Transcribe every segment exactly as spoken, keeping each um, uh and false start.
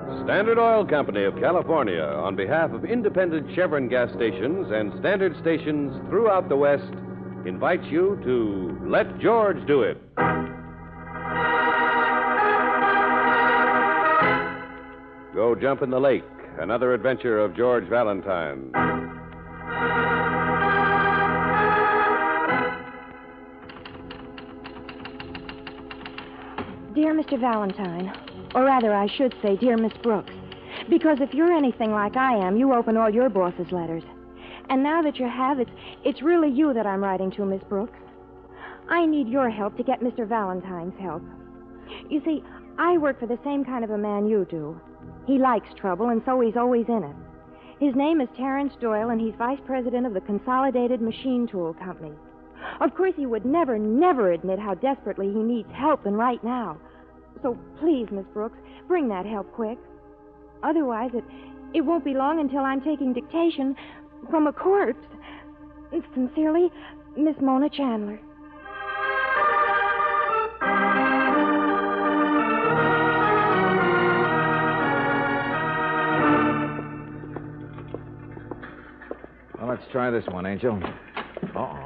Standard Oil Company of California, on behalf of independent Chevron gas stations and Standard stations throughout the West, invites you to Let George Do It. Go Jump in the Lake, another adventure of George Valentine. Dear Mister Valentine, or rather I should say, dear Miss Brooks, because if you're anything like I am, you open all your boss's letters. And now that you have, it's, it's really you that I'm writing to, Miss Brooks. I need your help to get Mister Valentine's help. You see, I work for the same kind of a man you do. He likes trouble, and so he's always in it. His name is Terrence Doyle, and he's vice president of the Consolidated Machine Tool Company. Of course, he would never, never admit how desperately he needs help, and right now. So please, Miss Brooks, bring that help quick. Otherwise, it, it won't be long until I'm taking dictation from a corpse. Sincerely, Miss Mona Chandler. Well, let's try this one, Angel. Uh-oh.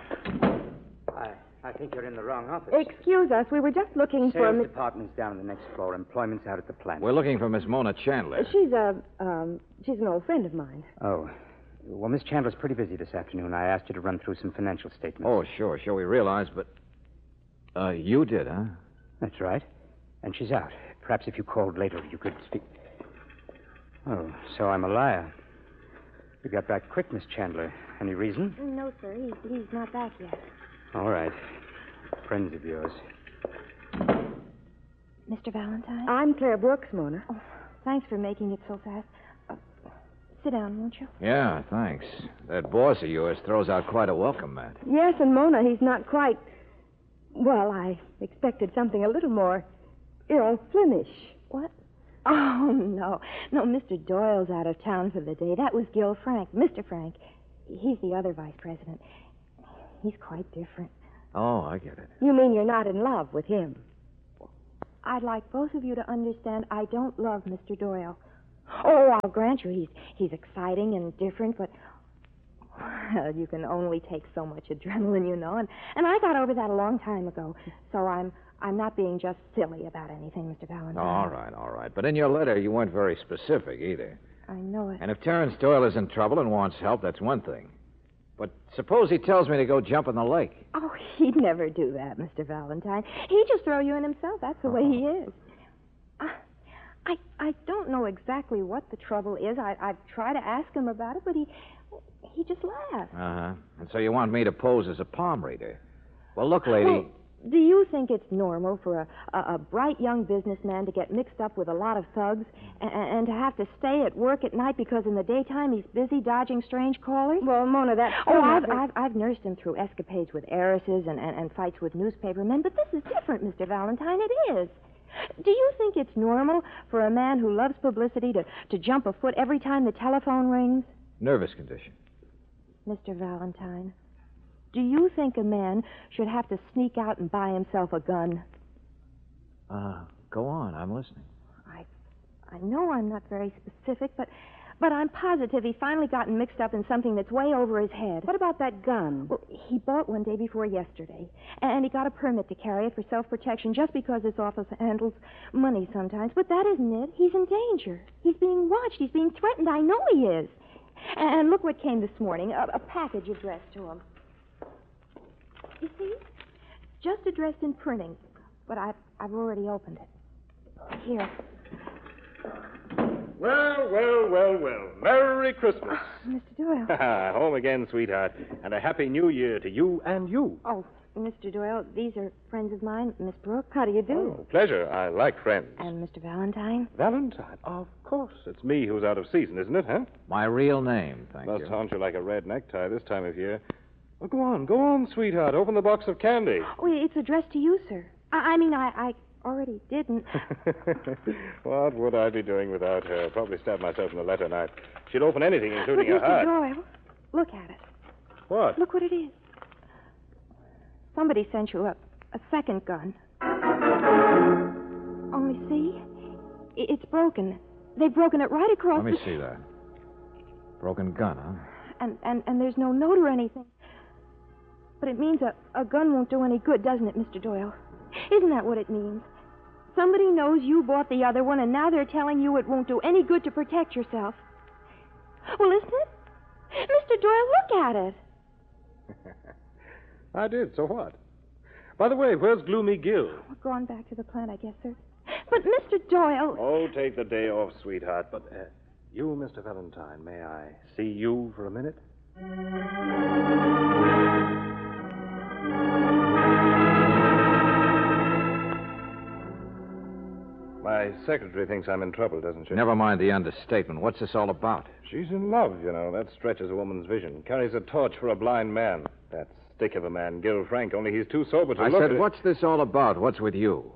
I think you're in the wrong office. Excuse us, we were just looking for... Sales Miss... department's down on the next floor. Employment's out at the plant. We're looking for Miss Mona Chandler. She's a, um, she's an old friend of mine. Oh. Well, Miss Chandler's pretty busy this afternoon. I asked you to run through some financial statements. Oh, sure, sure, we realize, but... Uh, you did, huh? That's right. And she's out. Perhaps if you called later, you could speak... Oh, so I'm a liar. You got back quick, Miss Chandler. Any reason? No, sir. He's, he's not back yet. All right. Friends of yours. Mister Valentine? I'm Claire Brooks, Mona. Oh, thanks for making it so fast. Uh, sit down, won't you? Yeah, thanks. That boss of yours throws out quite a welcome, Matt. Yes, and Mona, he's not quite... Well, I expected something a little more Earl Flynnish. What? Oh, no. No, Mister Doyle's out of town for the day. That was Gil Frank. Mister Frank. He's the other vice president. He's quite different. Oh, I get it. You mean you're not in love with him? I'd like both of you to understand I don't love Mister Doyle. Oh, I'll grant you he's he's exciting and different, but well, you can only take so much adrenaline, you know, and, and I got over that a long time ago. So I'm I'm not being just silly about anything, Mister Valentine. All right, all right. But in your letter, you weren't very specific either. I know it. And if Terrence Doyle is in trouble and wants help, that's one thing. But suppose he tells me to go jump in the lake. Oh, he'd never do that, Mister Valentine. He'd just throw you in himself. That's the oh. way he is. I, I, I don't know exactly what the trouble is. I, I've tried to ask him about it, but he, he just laughs. Uh-huh. And so you want me to pose as a palm reader. Well, look, lady... Well, do you think it's normal for a, a, a bright young businessman to get mixed up with a lot of thugs and, and to have to stay at work at night because in the daytime he's busy dodging strange callers? Well, Mona, that's... Oh, I've, I've, I've nursed him through escapades with heiresses and, and, and fights with newspapermen, but this is different, Mister Valentine. It is. Do you think it's normal for a man who loves publicity to, to jump a foot every time the telephone rings? Nervous condition. Mister Valentine, do you think a man should have to sneak out and buy himself a gun? Uh, go on. I'm listening. I I know I'm not very specific, but but I'm positive he finally gotten mixed up in something that's way over his head. What about that gun? Well, he bought one day before yesterday, and he got a permit to carry it for self-protection just because his office handles money sometimes. But that isn't it. He's in danger. He's being watched. He's being threatened. I know he is. And look what came this morning, a, a package addressed to him. You see? Just addressed in printing, but I've, I've already opened it. Here. Well, well, well, well. Merry Christmas. Oh, Mister Doyle. Home again, sweetheart. And a Happy New Year to you and you. Oh, Mister Doyle, these are friends of mine. Miss Brooke, how do you do? Oh, pleasure. I like friends. And Mister Valentine? Valentine? Of course. It's me who's out of season, isn't it, huh? My real name, thank Must you. haunt you like a red necktie this time of year. Well, go on, go on, sweetheart. Open the box of candy. Oh, it's addressed to you, sir. I, I mean, I, I already didn't. What would I be doing without her? Probably stab myself in the letter knife. She'd open anything, including Look, a heart. Mister Doyle, look at it. What? Look what it is. Somebody sent you a, a second gun. Only see, I- it's broken. They've broken it right across Let me the... see that. Broken gun, huh? And, and, and there's no note or anything. But it means a, a gun won't do any good, doesn't it, Mister Doyle? Isn't that what it means? Somebody knows you bought the other one, and now they're telling you it won't do any good to protect yourself. Well, isn't it? Mister Doyle, look at it. I did, so what? By the way, where's Gloomy Gill? We're gone back to the plant, I guess, sir. But, Mister Doyle... Oh, take the day off, sweetheart. But uh, you, Mister Valentine, may I see you for a minute? My secretary thinks I'm in trouble, doesn't she? Never mind the understatement. What's this all about? She's in love, you know. That stretches a woman's vision. Carries a torch for a blind man. That stick of a man, Gil Frank, only he's too sober to I look said, at it. what's this all about? What's with you?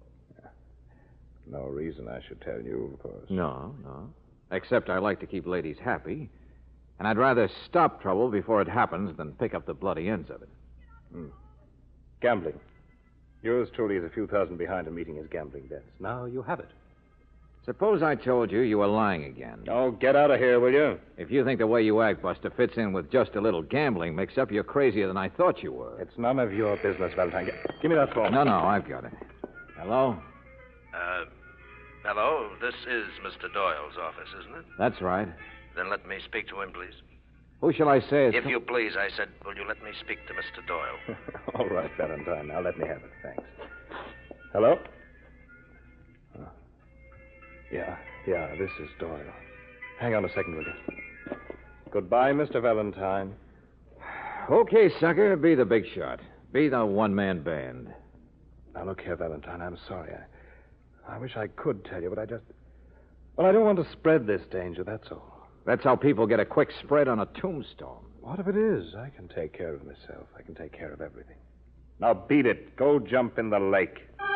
No reason I should tell you, of course. No, no. Except I like to keep ladies happy. And I'd rather stop trouble before it happens than pick up the bloody ends of it. Hmm. Gambling. Yours truly is a few thousand behind in meeting his gambling debts. Now you have it. Suppose I told you you were lying again. Oh, get out of here, will you? If you think the way you act, Buster, fits in with just a little gambling mix-up, you're crazier than I thought you were. It's none of your business, Valentine. G- Give me that phone. No, no, I've got it. Hello? Uh, hello? This is Mister Doyle's office, isn't it? That's right. Then let me speak to him, please. Who shall I say is... If you please, I said, will you let me speak to Mister Doyle? All right, Valentine. Now let me have it. Thanks. Hello? Oh. Yeah, yeah, this is Doyle. Hang on a second, will you? Goodbye, Mister Valentine. Okay, sucker, be the big shot. Be the one-man band. Now, look here, Valentine, I'm sorry. I, I wish I could tell you, but I just... Well, I don't want to spread this danger, that's all. That's how people get a quick spread on a tombstone. What if it is? I can take care of myself. I can take care of everything. Now, beat it. Go jump in the lake.